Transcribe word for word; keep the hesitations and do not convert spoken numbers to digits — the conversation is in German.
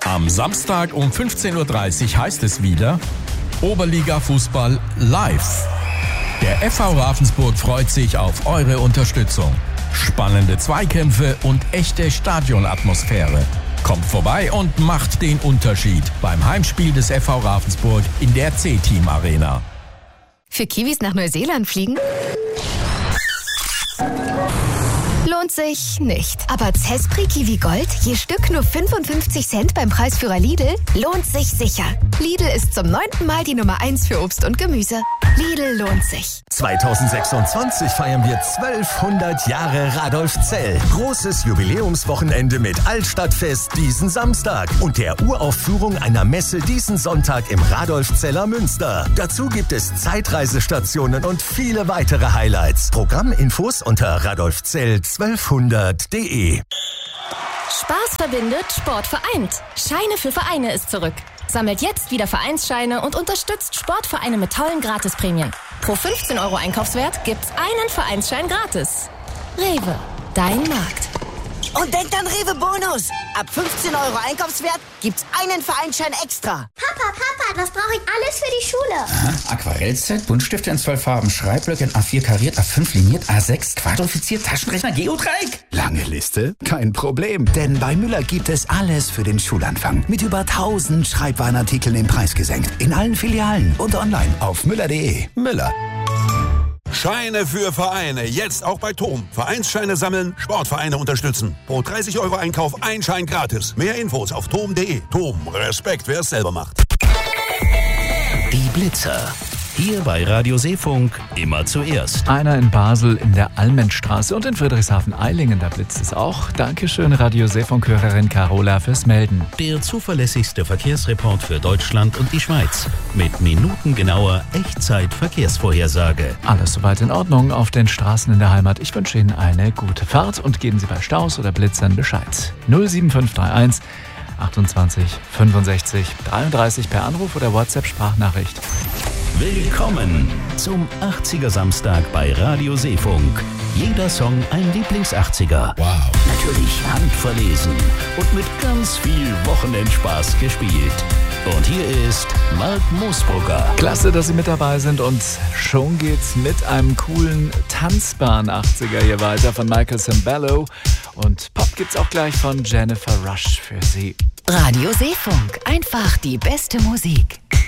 Am Samstag um fünfzehn Uhr dreißig heißt es wieder Oberliga-Fußball live. Der F V Ravensburg freut sich auf eure Unterstützung. Spannende Zweikämpfe und echte Stadionatmosphäre. Kommt vorbei und macht den Unterschied beim Heimspiel des F V Ravensburg in der C-Team Arena. Für Kiwis nach Neuseeland fliegen? Lohnt sich nicht. Aber Zespri Kiwi Gold, je Stück nur fünfundfünfzig Cent beim Preisführer Lidl, lohnt sich sicher. Lidl ist zum neunten Mal die Nummer eins für Obst und Gemüse. Lidl lohnt sich. zwanzig sechsundzwanzig feiern wir zwölfhundert Jahre Radolfzell. Großes Jubiläumswochenende mit Altstadtfest diesen Samstag und der Uraufführung einer Messe diesen Sonntag im Radolfzeller Münster. Dazu gibt es Zeitreisestationen und viele weitere Highlights. Programminfos unter radolfzell zwölfhundert punkt de. Spaß verbindet, Sport vereint. Scheine für Vereine ist zurück. Sammelt jetzt wieder Vereinsscheine und unterstützt Sportvereine mit tollen Gratisprämien. Pro fünfzehn Euro Einkaufswert gibt's einen Vereinsschein gratis. Rewe, dein Markt. Und denkt an Rewe Bonus. Ab fünfzehn Euro Einkaufswert gibt's einen Vereinsschein extra. Papa, Papa, was brauche ich alles für die Schule? Aha, Aquarellset, Buntstifte in zwölf Farben, Schreibblöcke in A vier kariert, A fünf liniert, A sechs quadrifiziert, Taschenrechner, Geodreieck. Lange Liste? Kein Problem, denn bei Müller gibt es alles für den Schulanfang. Mit über tausend Schreibwarenartikeln im Preis gesenkt. In allen Filialen und online auf müller punkt de. Müller. Scheine für Vereine. Jetzt auch bei Tom. Vereinsscheine sammeln, Sportvereine unterstützen. Pro dreißig Euro Einkauf ein Schein gratis. Mehr Infos auf tom punkt de. Tom, Respekt, wer es selber macht. Die Blitzer. Hier bei Radio Seefunk immer zuerst. Einer in Basel in der Almenstraße und in Friedrichshafen-Eilingen, da blitzt es auch. Dankeschön, Radio Seefunk-Hörerin Carola, fürs Melden. Der zuverlässigste Verkehrsreport für Deutschland und die Schweiz. Mit minutengenauer Echtzeit-Verkehrsvorhersage. Alles soweit in Ordnung auf den Straßen in der Heimat. Ich wünsche Ihnen eine gute Fahrt und geben Sie bei Staus oder Blitzern Bescheid. null sieben fünf drei eins achtundzwanzig fünfundsechzig dreiunddreißig per Anruf oder WhatsApp-Sprachnachricht. Willkommen zum achtziger Samstag bei Radio Seefunk. Jeder Song ein Lieblings-achtziger. Wow. Natürlich handverlesen und mit ganz viel Wochenendspaß gespielt. Und hier ist Mark Moosbrugger. Klasse, dass Sie mit dabei sind und schon geht's mit einem coolen tanzbaren achtziger hier weiter von Michael Sembello. Und Pop gibt's auch gleich von Jennifer Rush für Sie. Radio Seefunk, einfach die beste Musik.